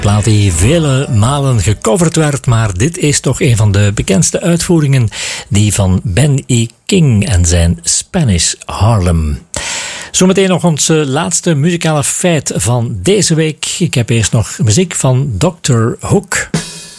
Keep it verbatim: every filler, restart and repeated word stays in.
Plaat die vele malen gecoverd werd, maar dit is toch een van de bekendste uitvoeringen, die van Ben E. King en zijn Spanish Harlem. Zometeen nog ons laatste muzikale feit van deze week. Ik heb eerst nog muziek van dokter Hook.